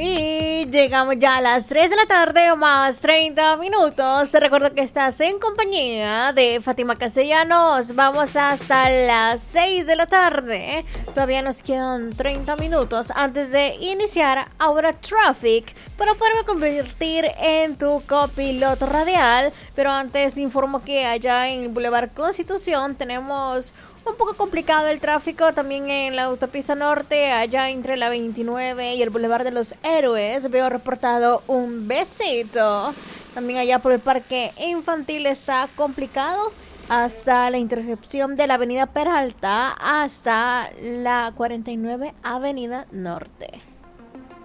Y llegamos ya a las 3 de la tarde más 30 minutos. Te recuerdo que estás en compañía de Fátima Castellanos. Vamos hasta las 6 de la tarde. Todavía nos quedan 30 minutos antes de iniciar Ahora Traffic para poderme convertir en tu copiloto radial. Pero antes te informo que allá en Boulevard Constitución tenemos un poco complicado el tráfico también en la autopista norte, allá entre la 29 y el Boulevard de los Héroes. Veo reportado un besito. También allá por el parque infantil está complicado hasta la intersección de la avenida Peralta hasta la 49 Avenida Norte.